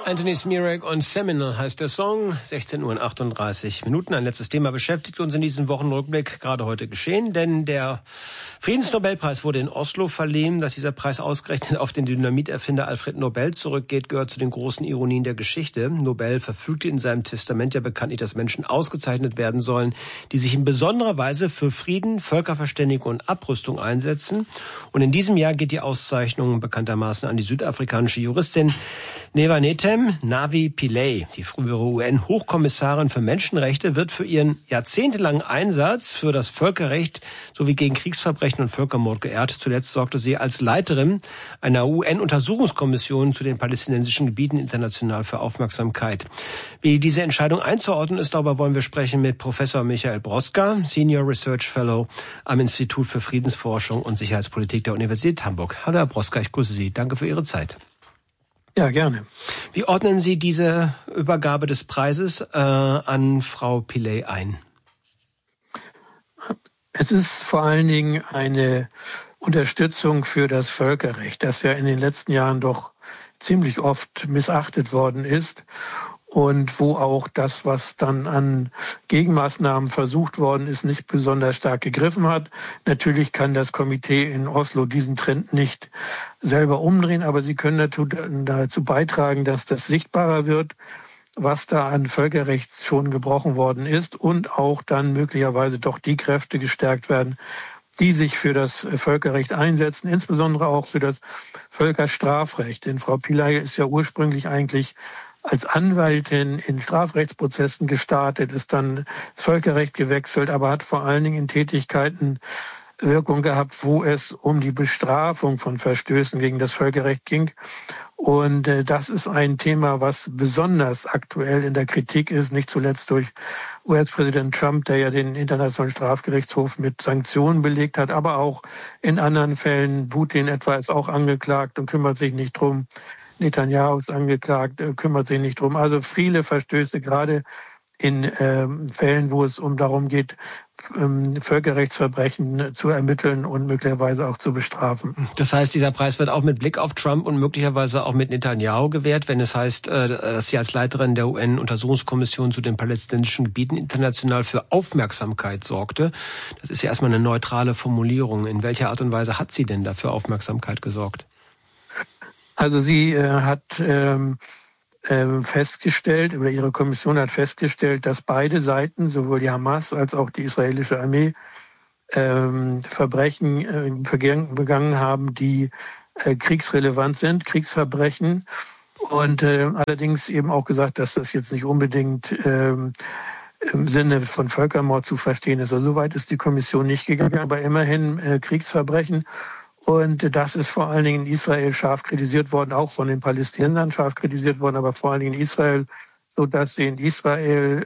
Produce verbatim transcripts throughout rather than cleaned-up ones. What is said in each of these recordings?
Anthony Smirek und Seminole heißt der Song. sechzehn Uhr achtunddreißig Minuten. Ein letztes Thema beschäftigt uns in diesem Wochenrückblick gerade heute geschehen, denn der Friedensnobelpreis wurde in Oslo verliehen. Dass dieser Preis ausgerechnet auf den Dynamiterfinder Alfred Nobel zurückgeht, gehört zu den großen Ironien der Geschichte. Nobel verfügte in seinem Testament ja bekanntlich, dass Menschen ausgezeichnet werden sollen, die sich in besonderer Weise für Frieden, Völkerverständigung und Abrüstung einsetzen. Und in diesem Jahr geht die Auszeichnung bekanntermaßen an die südafrikanische Juristin Nevanetem Navi Pillay. Die frühere U N-Hochkommissarin für Menschenrechte wird für ihren jahrzehntelangen Einsatz für das Völkerrecht sowie gegen Kriegsverbrechen und Völkermord geehrt. Zuletzt sorgte sie als Leiterin einer U N-Untersuchungskommission zu den palästinensischen Gebieten international für Aufmerksamkeit. Wie diese Entscheidung einzuordnen ist, darüber wollen wir sprechen mit Professor Michael Broska, Senior Research Fellow am Institut für Friedensforschung und Sicherheitspolitik der Universität Hamburg. Hallo Herr Broska, ich grüße Sie. Danke für Ihre Zeit. Ja, gerne. Wie ordnen Sie diese Übergabe des Preises äh, an Frau Pillay ein? Es ist vor allen Dingen eine Unterstützung für das Völkerrecht, das ja in den letzten Jahren doch ziemlich oft missachtet worden ist und wo auch das, was dann an Gegenmaßnahmen versucht worden ist, nicht besonders stark gegriffen hat. Natürlich kann das Komitee in Oslo diesen Trend nicht selber umdrehen, aber sie können dazu, dazu beitragen, dass das sichtbarer wird, was da an Völkerrecht schon gebrochen worden ist und auch dann möglicherweise doch die Kräfte gestärkt werden, die sich für das Völkerrecht einsetzen, insbesondere auch für das Völkerstrafrecht. Denn Frau Pillay ist ja ursprünglich eigentlich als Anwältin in Strafrechtsprozessen gestartet, ist dann ins Völkerrecht gewechselt, aber hat vor allen Dingen in Tätigkeiten Wirkung gehabt, wo es um die Bestrafung von Verstößen gegen das Völkerrecht ging. Und äh, das ist ein Thema, was besonders aktuell in der Kritik ist, nicht zuletzt durch U S-Präsident Trump, der ja den Internationalen Strafgerichtshof mit Sanktionen belegt hat, aber auch in anderen Fällen. Putin etwa ist auch angeklagt und kümmert sich nicht drum. Netanyahu ist angeklagt, kümmert sich nicht drum. Also viele Verstöße, gerade in ähm, Fällen, wo es um darum geht, ähm, Völkerrechtsverbrechen zu ermitteln und möglicherweise auch zu bestrafen. Das heißt, dieser Preis wird auch mit Blick auf Trump und möglicherweise auch mit Netanyahu gewährt, wenn es heißt, äh, dass sie als Leiterin der U N-Untersuchungskommission zu den palästinensischen Gebieten international für Aufmerksamkeit sorgte. Das ist ja erstmal eine neutrale Formulierung. In welcher Art und Weise hat sie denn dafür Aufmerksamkeit gesorgt? Also sie äh, hat ähm, äh, festgestellt, oder ihre Kommission hat festgestellt, dass beide Seiten, sowohl die Hamas als auch die israelische Armee, ähm, Verbrechen äh, begangen haben, die äh, kriegsrelevant sind, Kriegsverbrechen. Und äh, allerdings eben auch gesagt, dass das jetzt nicht unbedingt ähm, im Sinne von Völkermord zu verstehen ist. Also soweit ist die Kommission nicht gegangen, aber immerhin äh, Kriegsverbrechen. Und das ist vor allen Dingen in Israel scharf kritisiert worden, auch von den Palästinensern scharf kritisiert worden, aber vor allen Dingen in Israel, so dass sie in Israel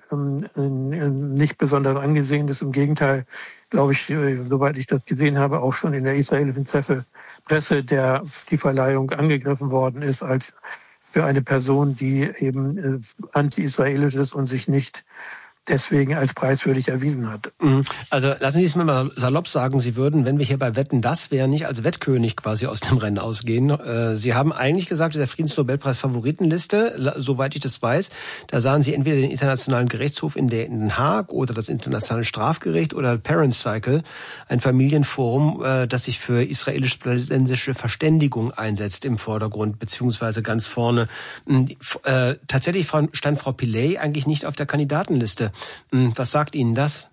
ähm, nicht besonders angesehen ist. Im Gegenteil, glaube ich, soweit ich das gesehen habe, auch schon in der israelischen Presse der die Verleihung angegriffen worden ist als für eine Person, die eben äh, anti-israelisch ist und sich nicht deswegen als preiswürdig erwiesen hat. Also lassen Sie es mir mal salopp sagen, Sie würden, wenn wir hier bei Wetten, das wäre nicht als Wettkönig quasi aus dem Rennen ausgehen. Sie haben eigentlich gesagt, der Friedensnobelpreis Favoritenliste, soweit ich das weiß, da sahen Sie entweder den Internationalen Gerichtshof in Den Haag oder das Internationale Strafgericht oder Parent Cycle, ein Familienforum, das sich für israelisch-palästinensische Verständigung einsetzt im Vordergrund, beziehungsweise ganz vorne. Tatsächlich stand Frau Pillay eigentlich nicht auf der Kandidatenliste. Was sagt Ihnen das?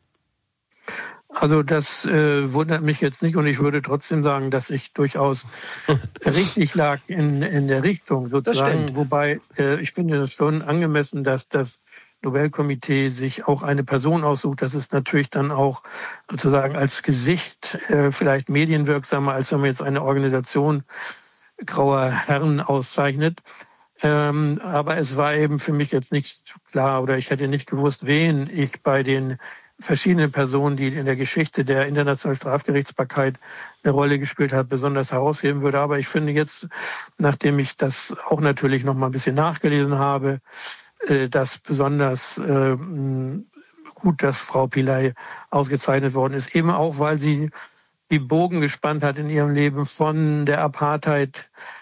Also das äh, wundert mich jetzt nicht und ich würde trotzdem sagen, dass ich durchaus richtig lag in, in der Richtung sozusagen. Wobei äh, ich finde es schon angemessen, dass das Nobelkomitee sich auch eine Person aussucht. Das ist natürlich dann auch sozusagen als Gesicht äh, vielleicht medienwirksamer, als wenn man jetzt eine Organisation grauer Herren auszeichnet. Ähm, aber es war eben für mich jetzt nicht klar oder ich hätte nicht gewusst, wen ich bei den verschiedenen Personen, die in der Geschichte der Internationalen Strafgerichtsbarkeit eine Rolle gespielt hat, besonders herausheben würde. Aber ich finde jetzt, nachdem ich das auch natürlich noch mal ein bisschen nachgelesen habe, äh, dass besonders äh, gut, dass Frau Pillay ausgezeichnet worden ist, eben auch, weil sie die Bogen gespannt hat in ihrem Leben von der Apartheid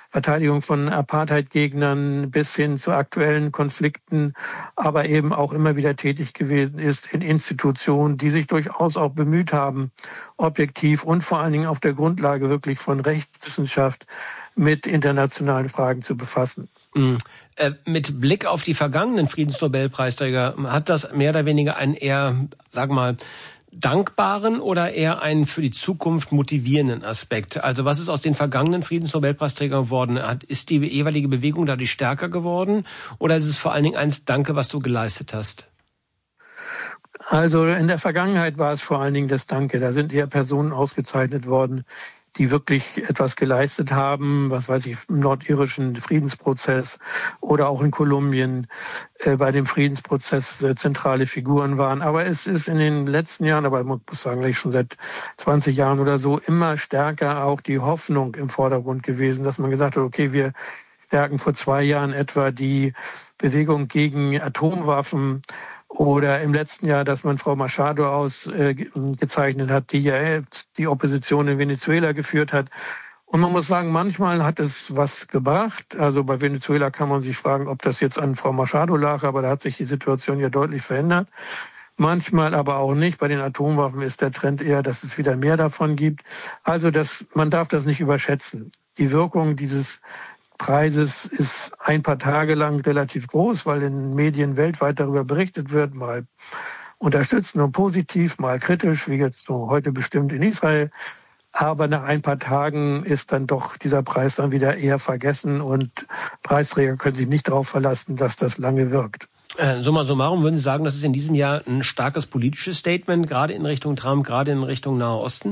Verteidigung von Apartheid-Gegnern bis hin zu aktuellen Konflikten, aber eben auch immer wieder tätig gewesen ist in Institutionen, die sich durchaus auch bemüht haben, objektiv und vor allen Dingen auf der Grundlage wirklich von Rechtswissenschaft mit internationalen Fragen zu befassen. Mhm. Äh, mit Blick auf die vergangenen Friedensnobelpreisträger, hat das mehr oder weniger einen eher, sag mal, dankbaren oder eher einen für die Zukunft motivierenden Aspekt? Also was ist aus den vergangenen Friedensnobelpreisträgern geworden? Hat, ist die jeweilige Bewegung dadurch stärker geworden oder ist es vor allen Dingen eins, danke, was du geleistet hast? Also in der Vergangenheit war es vor allen Dingen das Danke. Da sind eher Personen ausgezeichnet worden, die wirklich etwas geleistet haben, was weiß ich, im nordirischen Friedensprozess oder auch in Kolumbien äh, bei dem Friedensprozess äh, zentrale Figuren waren. Aber es ist in den letzten Jahren, aber man muss sagen, eigentlich schon seit zwanzig Jahren oder so, immer stärker auch die Hoffnung im Vordergrund gewesen, dass man gesagt hat, okay, wir stärken vor zwei Jahren etwa die Bewegung gegen Atomwaffen, oder im letzten Jahr, dass man Frau Machado ausgezeichnet äh, hat, die ja die Opposition in Venezuela geführt hat. Und man muss sagen, manchmal hat es was gebracht. Also bei Venezuela kann man sich fragen, ob das jetzt an Frau Machado lag, aber da hat sich die Situation ja deutlich verändert. Manchmal aber auch nicht. Bei den Atomwaffen ist der Trend eher, dass es wieder mehr davon gibt. Also das, man darf das nicht überschätzen. Die Wirkung dieses Preises ist ein paar Tage lang relativ groß, weil in den Medien weltweit darüber berichtet wird, mal unterstützend und positiv, mal kritisch, wie jetzt so heute bestimmt in Israel. Aber nach ein paar Tagen ist dann doch dieser Preis dann wieder eher vergessen und Preisträger können sich nicht darauf verlassen, dass das lange wirkt. Äh, summa summarum, würden Sie sagen, das ist in diesem Jahr ein starkes politisches Statement, gerade in Richtung Trump, gerade in Richtung Nahe Osten?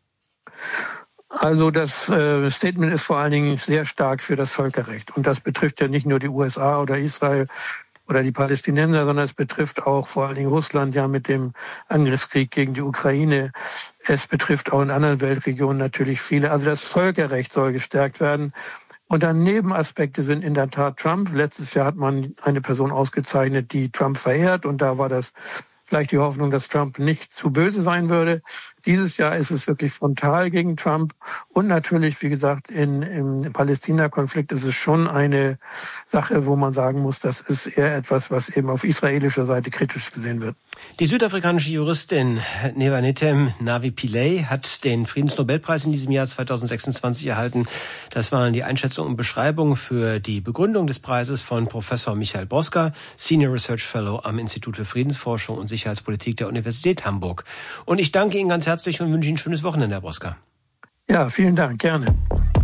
Also das äh, Statement ist vor allen Dingen sehr stark für das Völkerrecht. Und das betrifft ja nicht nur die U S A oder Israel oder die Palästinenser, sondern es betrifft auch vor allen Dingen Russland ja mit dem Angriffskrieg gegen die Ukraine. Es betrifft auch in anderen Weltregionen natürlich viele. Also das Völkerrecht soll gestärkt werden. Und dann Nebenaspekte sind in der Tat Trump. Letztes Jahr hat man eine Person ausgezeichnet, die Trump verehrt. Und da war das vielleicht die Hoffnung, dass Trump nicht zu böse sein würde. Dieses Jahr ist es wirklich frontal gegen Trump. Und natürlich, wie gesagt, in, im Palästina-Konflikt ist es schon eine Sache, wo man sagen muss, das ist eher etwas, was eben auf israelischer Seite kritisch gesehen wird. Die südafrikanische Juristin Nevanetem Navi-Pillay hat den Friedensnobelpreis in diesem Jahr zweitausendsechsundzwanzig erhalten. Das waren die Einschätzungen und Beschreibungen für die Begründung des Preises von Professor Michael Broska, Senior Research Fellow am Institut für Friedensforschung und Sicherheitspolitik der Universität Hamburg. Und ich danke Ihnen ganz herzlich und wünsche Ihnen ein schönes Wochenende, Herr Broska. Ja, vielen Dank, gerne.